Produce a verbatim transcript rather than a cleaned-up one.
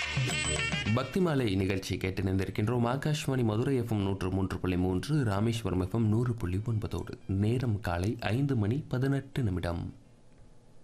பக்தி மாலை நிகழ்ச்சி கேட்டு நின்றிருக்கின்றோம். ஆகாஷ்வாணி மதுரை எஃப்எம் நூற்று மூன்று புள்ளி மூன்று, ராமேஸ்வரம் எஃப்எம் நூறு புள்ளி ஒன்பதோடு. நேரம் காலை ஐந்து மணி பதினெட்டு நிமிடம்.